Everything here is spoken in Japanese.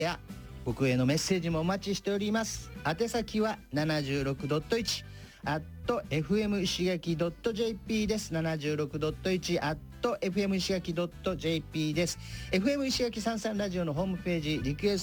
や僕へのメッセージもお待ちしております。宛先は 76.1 @fm 石垣 .jp です。 76.1 @fm 石垣 .jp です。 FM 石垣33ラジオのホームページリクエスト